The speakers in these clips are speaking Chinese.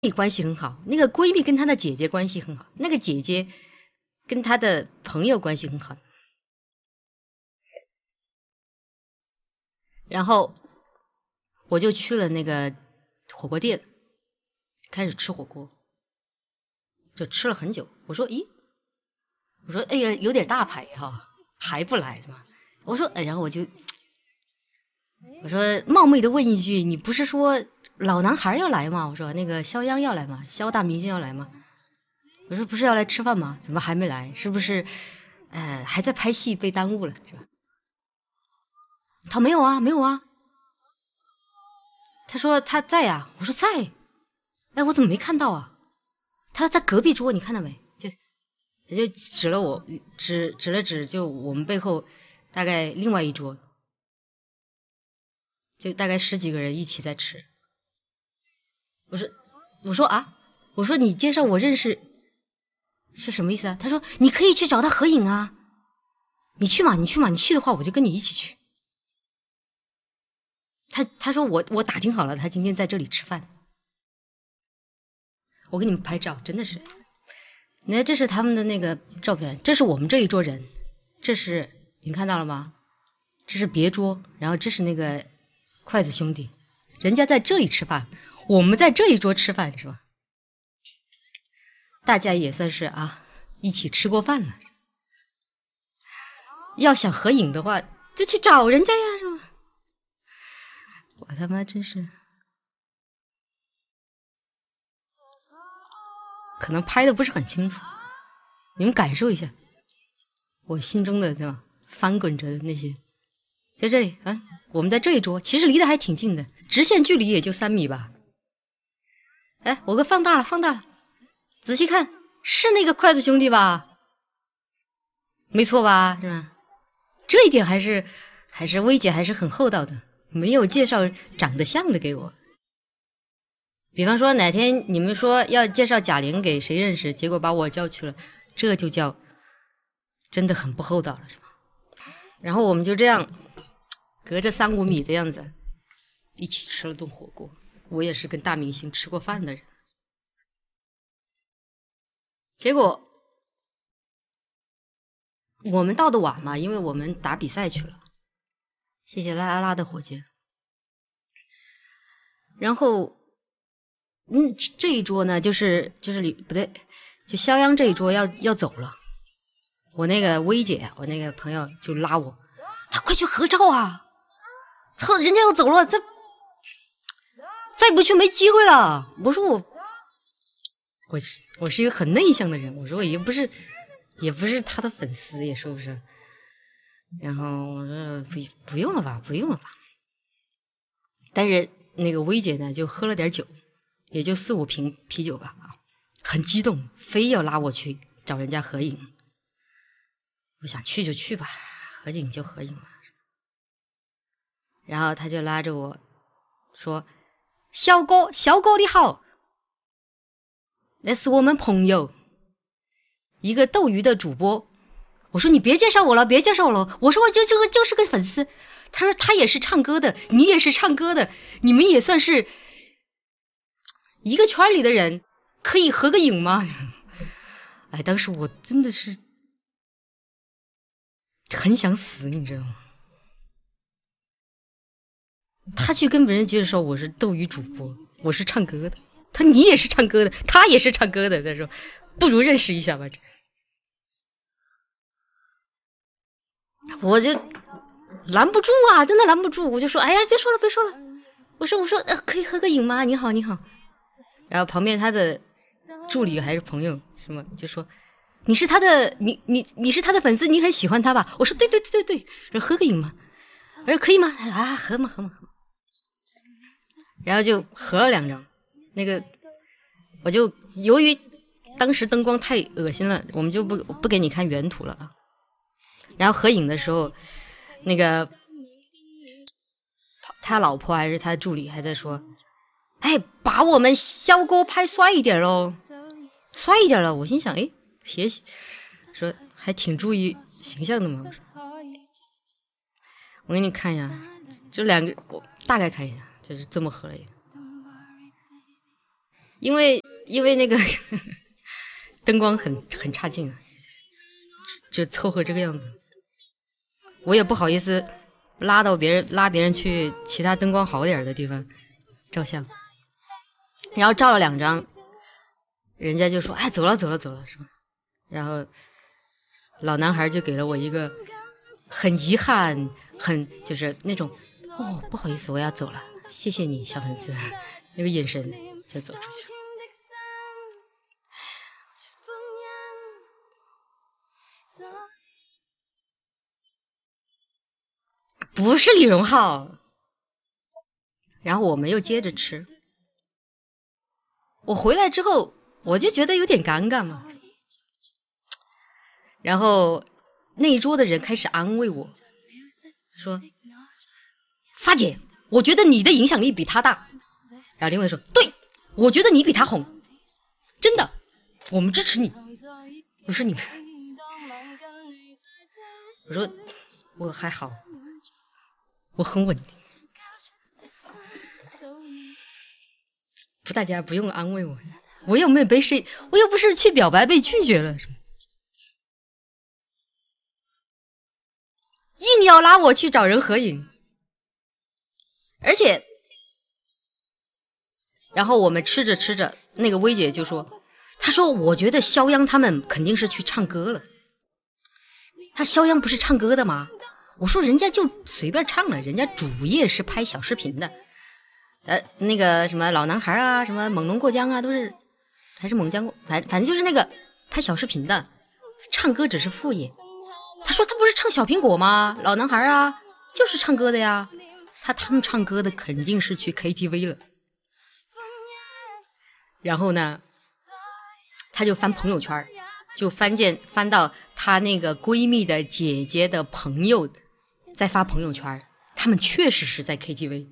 关系很好，那个闺蜜跟她的姐姐关系很好，那个姐姐跟她的朋友关系很好。然后我就去了那个火锅店，开始吃火锅，就吃了很久。我说，咦，我说，哎呀，有点大牌哈，还不来是吧？我说，哎，然后我说冒昧的问一句，你不是说老男孩要来吗？我说那个肖央要来吗？肖大明星要来吗？我说不是要来吃饭吗？怎么还没来？是不是还在拍戏被耽误了是吧？他没有啊，没有啊。他说他在呀、我说在。哎，我怎么没看到啊？他说在隔壁桌，你看到没？就指了我，指了，就我们背后大概另外一桌，就大概10几个人一起在吃。我说啊，我说你介绍我认识是什么意思啊？他说你可以去找他合影啊，你去嘛，你去嘛，你去的话我就跟你一起去。他说我打听好了，他今天在这里吃饭，我给你们拍照，真的是。那这是他们的那个照片，这是我们这一桌人，这是你看到了吗？这是别桌，然后这是那个筷子兄弟，人家在这里吃饭，我们在这一桌吃饭是吧？大家也算是啊，一起吃过饭了。要想合影的话，就去找人家呀，是吧？我他妈真是，可能拍的不是很清楚，你们感受一下我心中的对吧？翻滚着的那些，在这里啊，我们在这一桌，其实离得还挺近的，直线距离也就3米吧。哎，我给放大了，放大了，仔细看，是那个筷子兄弟吧？没错吧？是吧？这一点还是薇姐还是很厚道的，没有介绍长得像的给我。比方说哪天你们说要介绍贾玲给谁认识，结果把我叫去了，这就叫真的很不厚道了，是吧？然后我们就这样隔着3-5米的样子一起吃了顿火锅。我也是跟大明星吃过饭的人，结果我们到的晚嘛，因为我们打比赛去了。谢谢拉拉的火箭。然后，这一桌呢，就是不对，就肖央这一桌要走了。我那个薇姐，我那个朋友就拉我，他快去合照啊！操，人家要走了，再不去没机会了。我说我是一个很内向的人，我说我也不是他的粉丝，也说不上。然后我说不用了吧，不用了吧。但是那个薇姐呢，就喝了点酒，也就4-5瓶啤酒吧，很激动，非要拉我去找人家合影。我想去就去吧，合影就合影嘛。然后他就拉着我说：“小哥你好，那是我们朋友，一个斗鱼的主播。”我说：“你别介绍我了，别介绍我了。”我说：“我就是个粉丝。”他说：“他也是唱歌的，你也是唱歌的，你们也算是一个圈里的人，可以合个影吗？”哎，当时我真的是很想死，你知道吗？他去跟别人介绍我是斗鱼主播，我是唱歌的。你也是唱歌的，他也是唱歌的。他说不如认识一下吧。我就拦不住啊，真的拦不住。我就说，哎呀，别说了，别说了。我说，可以合个影吗？你好，你好。然后旁边他的助理还是朋友什么就说，你是他的，你是他的粉丝，你很喜欢他吧？我说对，说合个影吗？我说可以吗？他说啊，合嘛。然后就合了2张。那个我就由于当时灯光太恶心了，我们就不给你看原图了啊。然后合影的时候，那个他老婆还是他助理还在说：“哎，把我们肖哥拍帅一点喽，帅一点了。”我心想，哎，学习说还挺注意形象的嘛。我给你看一下，这2个我大概看一下，就是这么合了一个。 因为那个灯光很差劲啊，就凑合这个样子。我也不好意思拉别人去其他灯光好点的地方照相，然后照了2张，人家就说哎走了是吧？然后老男孩就给了我一个很遗憾就是那种哦不好意思我要走了，谢谢你小粉丝，那个眼神就走出去了。不是李荣浩。然后我们又接着吃，我回来之后我就觉得有点尴尬嘛，然后那一桌的人开始安慰我说发姐我觉得你的影响力比他大，然后另外说对我觉得你比他红，真的我们支持你。我说你们，我说我还好，我很稳定，大家不用安慰我，我又没有被谁，我又不是去表白被拒绝了，硬要拉我去找人合影。而且然后我们吃着那个薇姐就说，她说我觉得肖央他们肯定是去唱歌了，他肖央不是唱歌的吗？我说人家就随便唱了，人家主业是拍小视频的，那个什么老男孩啊，什么猛龙过江啊，都是还是猛将过，反正就是那个拍小视频的，唱歌只是副业。他说他不是唱小苹果吗？老男孩啊，就是唱歌的呀。他们唱歌的肯定是去 KTV 了。然后呢，他就翻朋友圈，就翻到他那个闺蜜的姐姐的朋友在发朋友圈，他们确实是在 KTV。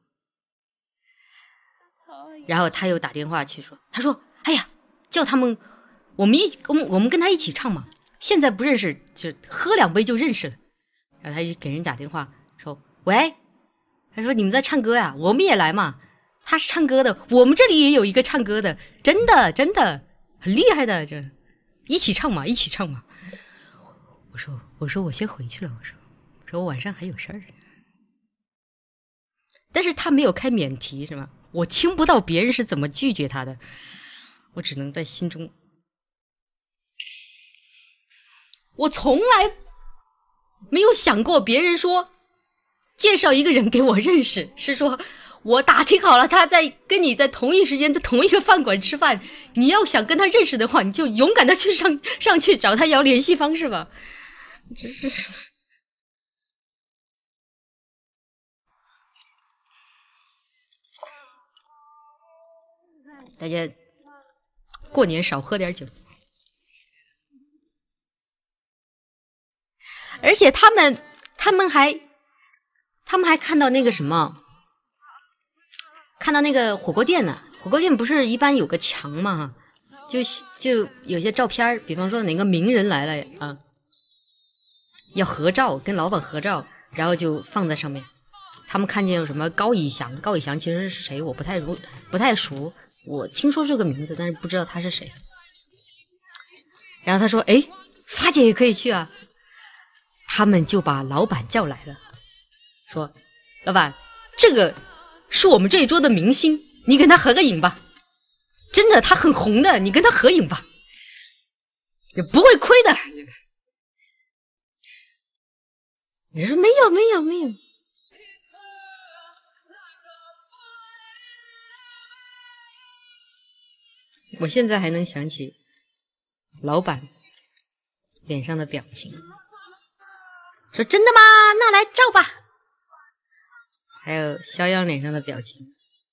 然后他又打电话去说，他说哎呀叫他们我们跟他一起唱嘛，现在不认识就喝2杯就认识了。然后他就给人打电话说喂，他说你们在唱歌呀，我们也来嘛，他是唱歌的，我们这里也有一个唱歌的，真的很厉害的，就一起唱嘛。我说我先回去了，我说我晚上还有事儿。但是他没有开免提是吗？我听不到别人是怎么拒绝他的，我只能在心中，我从来没有想过别人说介绍一个人给我认识是说我打听好了他在跟你在同一时间在同一个饭馆吃饭，你要想跟他认识的话，你就勇敢的去上去找他要联系方式吧。这是大家过年少喝点酒。而且他们还看到那个什么，看到那个火锅店呢。火锅店不是一般有个墙嘛，就有些照片，比方说哪个名人来了啊，要合照，跟老板合照，然后就放在上面。他们看见有什么高以翔其实是谁我不太熟，我听说这个名字，但是不知道他是谁。然后他说哎发姐也可以去啊，他们就把老板叫来了，说老板这个是我们这一桌的明星，你跟他合个影吧，真的他很红的，你跟他合影吧，也不会亏的。你说没有，我现在还能想起老板脸上的表情，说真的吗？那来照吧。还有肖央脸上的表情，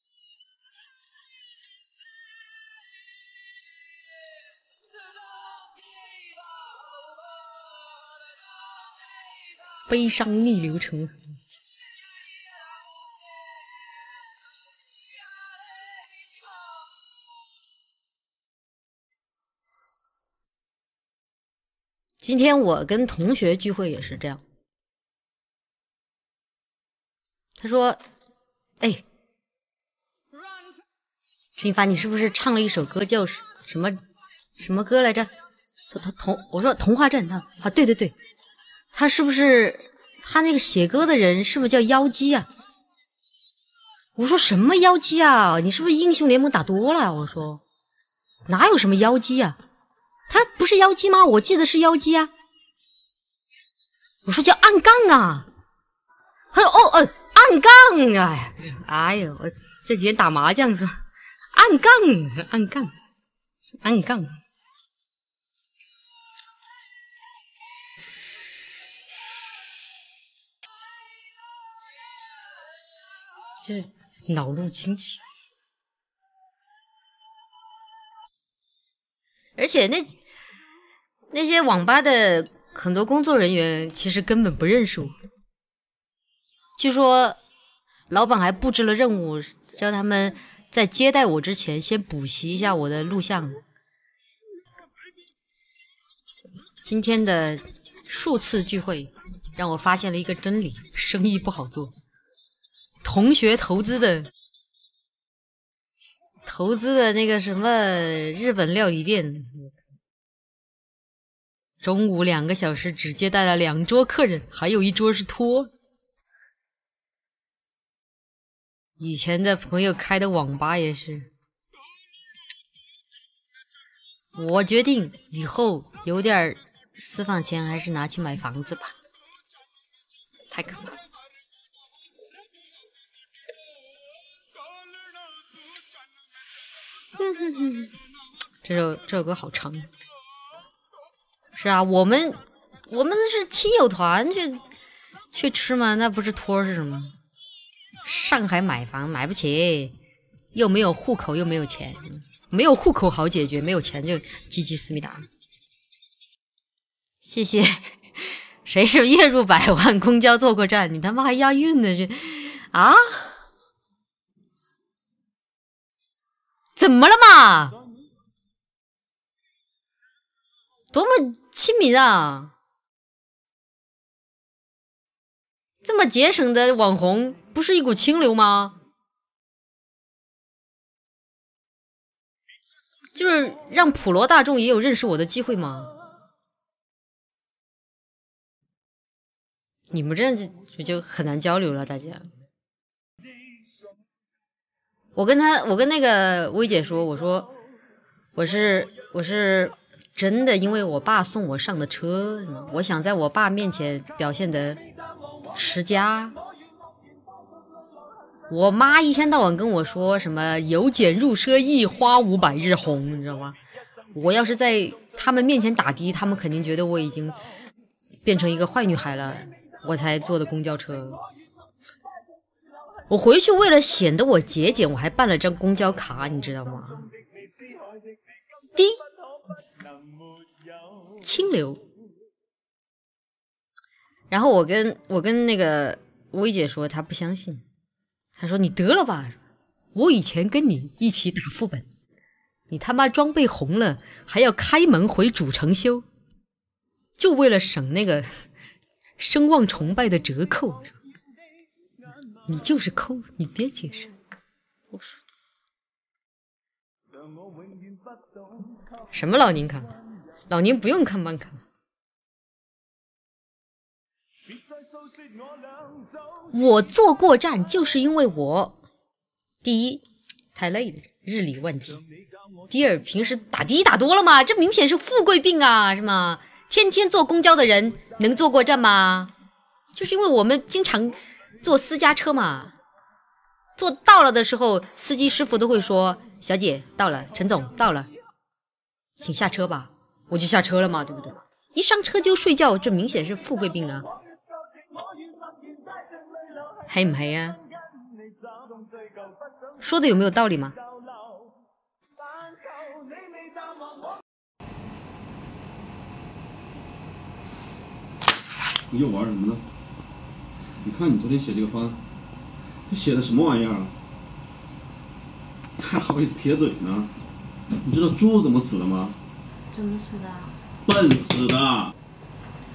悲伤逆流成河。今天我跟同学聚会也是这样，他说哎陈一凡，你是不是唱了一首歌叫什么歌来着？我说童话镇啊，对对对，他是不是他那个写歌的人是不是叫妖姬啊？我说什么妖姬啊？你是不是英雄联盟打多了？我说哪有什么妖姬啊？他不是妖姬吗？我记得是妖姬啊。我说叫暗杠啊。他说暗杠，哎呦，我这几天打麻将是吧？暗杠。就是恼怒惊奇，而且那些网吧的很多工作人员其实根本不认识我。据说老板还布置了任务，叫他们在接待我之前先补习一下我的录像。今天的数次聚会让我发现了一个真理：生意不好做。同学投资的那个什么日本料理店，中午2个小时只接待了2桌客人，还有1桌是托。以前的朋友开的网吧也是。我决定以后有点私房钱还是拿去买房子吧，太可怕了。这首歌好长。是啊，我们是亲友团去吃吗？那不是托是什么？上海买房买不起，又没有户口又没有钱，没有户口好解决，没有钱就唧思密达。谢谢。谁是月入100万公交坐过站？你他妈还押韵呢？这啊？怎么了嘛？多么亲民啊！这么节省的网红，不是一股清流吗？就是让普罗大众也有认识我的机会嘛。你们这样就很难交流了，大家。我跟那个薇姐说，我说我是真的，因为我爸送我上的车，我想在我爸面前表现得持家。我妈一天到晚跟我说什么由俭入奢易，花无百日红，你知道吗？我要是在他们面前打的，他们肯定觉得我已经变成一个坏女孩了，我才坐的公交车。我回去为了显得我节俭，我还办了张公交卡，你知道吗？清流。然后我跟那个薇姐说，她不相信，她说你得了吧，我以前跟你一起打副本，你他妈装备红了还要开门回主城修，就为了省那个声望崇拜的折扣。你就是抠，你别解释。我说什么老年卡？老年不用看办卡。我坐过站就是因为我第一太累了，日理万机；第二平时打的打多了嘛，这明显是富贵病啊，是吗？天天坐公交的人能坐过站吗？就是因为我们经常坐私家车嘛，坐到了的时候，司机师傅都会说：“小姐到了，陈总到了，请下车吧。”我就下车了嘛，对不对？一上车就睡觉，这明显是富贵病啊！黑唔黑啊？说的有没有道理吗？ 你又玩什么呢？你看你昨天写这个方案，这写的什么玩意儿啊？还好意思撇嘴呢？你知道猪怎么死的吗？ 怎么死的？ 笨死的。